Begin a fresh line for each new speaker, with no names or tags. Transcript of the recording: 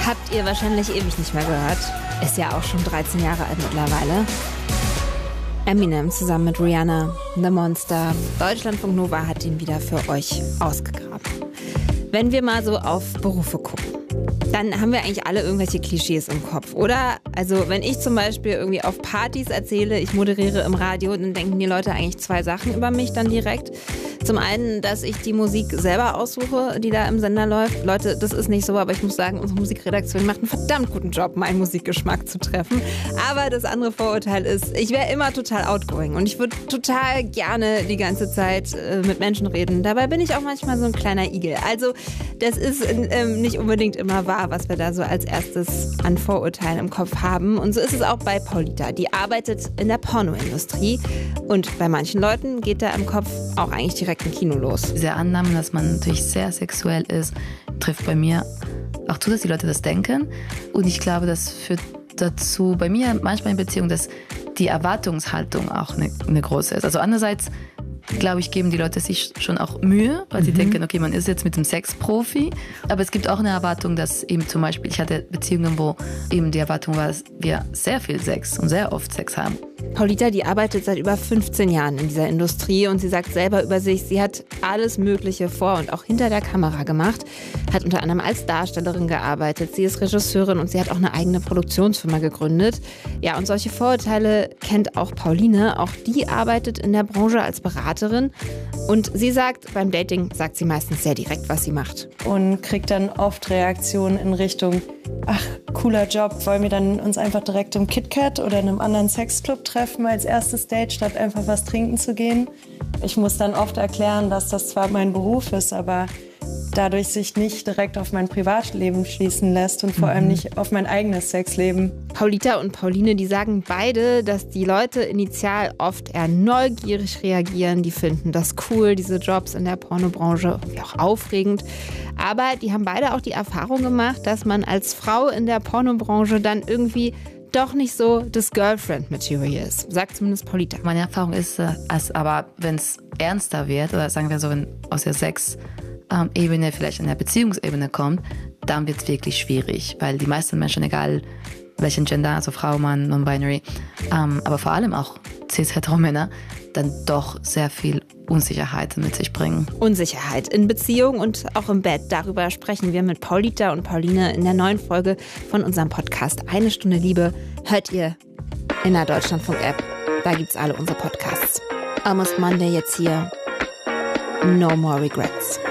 Habt ihr wahrscheinlich ewig nicht mehr gehört. Ist ja auch schon 13 Jahre alt mittlerweile. Eminem zusammen mit Rihanna, The Monster. Deutschlandfunk Nova hat ihn wieder für euch ausgegraben. Wenn wir mal so auf Berufe gucken, dann haben wir eigentlich alle irgendwelche Klischees im Kopf, oder? Also wenn ich zum Beispiel irgendwie auf Partys erzähle, ich moderiere im Radio, dann denken die Leute eigentlich 2 Sachen über mich dann direkt. Zum einen, dass ich die Musik selber aussuche, die da im Sender läuft. Leute, das ist nicht so, aber ich muss sagen, unsere Musikredaktion macht einen verdammt guten Job, meinen Musikgeschmack zu treffen. Aber das andere Vorurteil ist, ich wäre immer total outgoing und ich würde total gerne die ganze Zeit mit Menschen reden. Dabei bin ich auch manchmal so ein kleiner Igel. Also das ist nicht unbedingt immer wahr, was wir da so als erstes an Vorurteilen im Kopf haben. Und so ist es auch bei Paulita. Die arbeitet in der Pornoindustrie und bei manchen Leuten geht da im Kopf auch eigentlich direkt ein Kino los.
Diese Annahme, dass man natürlich sehr sexuell ist, trifft bei mir auch zu, dass die Leute das denken. Und ich glaube, das führt dazu, bei mir manchmal in Beziehung, dass die Erwartungshaltung auch eine große ist. Also andererseits, glaube ich, geben die Leute sich schon auch Mühe, weil sie denken, okay, man ist jetzt mit dem Sexprofi. Aber es gibt auch eine Erwartung, dass eben zum Beispiel, ich hatte Beziehungen, wo eben die Erwartung war, dass wir sehr viel Sex und sehr oft Sex haben.
Paulita, die arbeitet seit über 15 Jahren in dieser Industrie und sie sagt selber über sich, sie hat alles Mögliche vor und auch hinter der Kamera gemacht, hat unter anderem als Darstellerin gearbeitet, sie ist Regisseurin und sie hat auch eine eigene Produktionsfirma gegründet. Ja, und solche Vorurteile kennt auch Pauline, auch die arbeitet in der Branche als Beraterin und sie sagt, beim Dating sagt sie meistens sehr direkt, was sie macht.
Und kriegt dann oft Reaktionen in Richtung, ach, cooler Job, wollen wir dann uns einfach direkt im KitKat oder in einem anderen Sexclub treffen als erstes Date, statt einfach was trinken zu gehen. Ich muss dann oft erklären, dass das zwar mein Beruf ist, aber dadurch sich nicht direkt auf mein Privatleben schließen lässt und vor allem nicht auf mein eigenes Sexleben.
Paulita und Pauline, die sagen beide, dass die Leute initial oft eher neugierig reagieren. Die finden das cool, diese Jobs in der Pornobranche, auch aufregend. Aber die haben beide auch die Erfahrung gemacht, dass man als Frau in der Pornobranche dann irgendwie doch nicht so das Girlfriend-Material ist, sagt zumindest Paulita.
Meine Erfahrung ist, aber wenn es ernster wird, oder sagen wir so, wenn aus der Sex-Ebene vielleicht in der Beziehungsebene kommt, dann wird es wirklich schwierig, weil die meisten Menschen, egal welchen Gender, also Frau, Mann, Non-Binary, aber vor allem auch Cis-Hetero-Männer, dann doch sehr viel Unsicherheit mit sich bringen.
Unsicherheit in Beziehung und auch im Bett. Darüber sprechen wir mit Paulita und Pauline in der neuen Folge von unserem Podcast Eine Stunde Liebe. Hört ihr in der Deutschlandfunk-App. Da gibt's alle unsere Podcasts. Almost Monday jetzt hier. No more regrets.